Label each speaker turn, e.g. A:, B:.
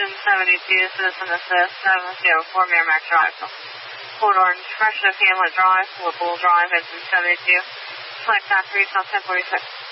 A: Engine 72, Citizen Assist, 704 Merrimack Drive. Port Orange, Fresh Oak Hamlet Drive, Whipple Drive, Engine 72. Flight path 3, South 1046.